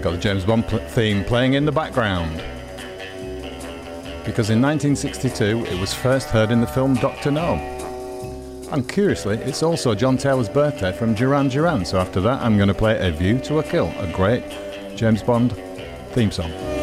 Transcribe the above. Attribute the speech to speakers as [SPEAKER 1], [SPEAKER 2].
[SPEAKER 1] got the James Bond theme playing in the background. Because in 1962, it was first heard in the film Dr. No. And curiously, it's also John Taylor's birthday from Duran Duran, so after that I'm going to play A View to a Kill, a great James Bond theme song.